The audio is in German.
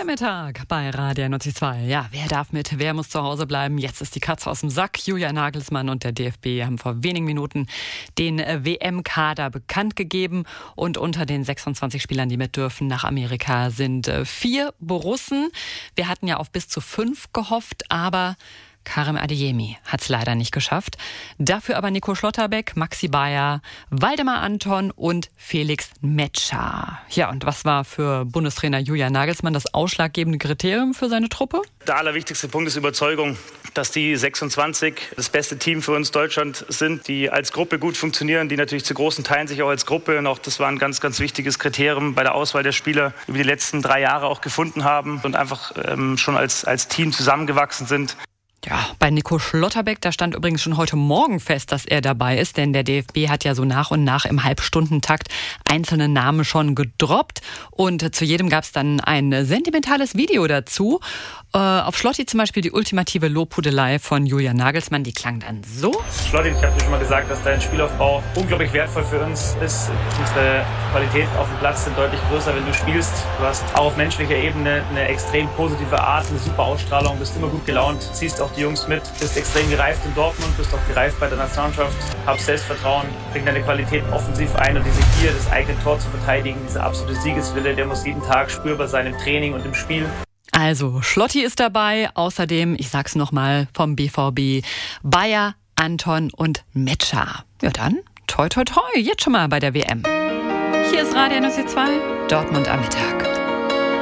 Der Mittag bei Radio 92. Ja, wer darf mit, wer muss zu Hause bleiben? Jetzt ist die Katze aus dem Sack. Julian Nagelsmann und der DFB haben vor wenigen Minuten den WM-Kader bekannt gegeben. Und unter den 26 Spielern, die mit dürfen nach Amerika, sind 4 Borussen. Wir hatten ja auf bis zu 5 gehofft, aber Karim Adeyemi hat es leider nicht geschafft. Dafür aber Nico Schlotterbeck, Maxi Bayer, Waldemar Anton und Felix Metscher. Ja, und was war für Bundestrainer Julian Nagelsmann das ausschlaggebende Kriterium für seine Truppe? Der allerwichtigste Punkt ist Überzeugung, dass die 26 das beste Team für uns Deutschland sind, die als Gruppe gut funktionieren, die natürlich zu großen Teilen sich auch als Gruppe, und auch das war ein ganz, ganz wichtiges Kriterium bei der Auswahl der Spieler, über die letzten 3 Jahre auch gefunden haben und einfach schon als Team zusammengewachsen sind. Ja, bei Nico Schlotterbeck, da stand übrigens schon heute Morgen fest, dass er dabei ist, denn der DFB hat ja so nach und nach im Halbstundentakt einzelne Namen schon gedroppt und zu jedem gab es dann ein sentimentales Video dazu. Auf Schlotti zum Beispiel die ultimative Lobhudelei von Julian Nagelsmann, die klang dann so. Schlotti, ich habe dir schon mal gesagt, dass dein Spielaufbau unglaublich wertvoll für uns ist. Unsere Qualität auf dem Platz sind deutlich größer, wenn du spielst. Du hast auch auf menschlicher Ebene eine extrem positive Art, eine super Ausstrahlung, bist immer gut gelaunt, ziehst auch die Jungs mit, bist extrem gereift in Dortmund, bist auch gereift bei der Nationalmannschaft, hab Selbstvertrauen, bring deine Qualitäten offensiv ein und diese Gier, das eigene Tor zu verteidigen, dieser absolute Siegeswille, der muss jeden Tag spürbar sein im Training und im Spiel. Also, Schlotti ist dabei, außerdem, ich sag's nochmal, vom BVB, Bayer, Anton und Metscher. Ja dann, toi toi toi, jetzt schon mal bei der WM. Hier ist Radio 92, Dortmund am Mittag.